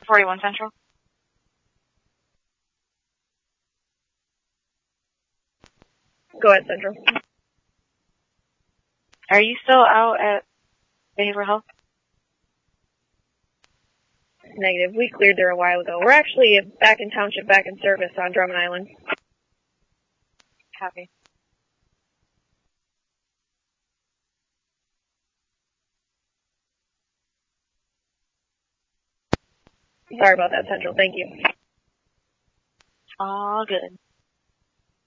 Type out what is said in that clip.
41 Central. Go ahead, Central. Are you still out at Behavioral Health? Negative. We cleared there a while ago. We're actually back in Township, back in service on Drummond Island. Copy. Sorry about that, Central. Thank you. All good.